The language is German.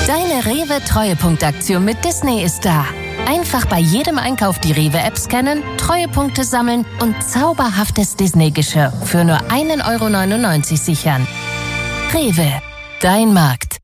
Deine Rewe-Treuepunktaktion mit Disney ist da. Einfach bei jedem Einkauf die Rewe-App scannen, Treuepunkte sammeln und zauberhaftes Disney-Geschirr für nur 1,99 € sichern. Rewe, dein Markt.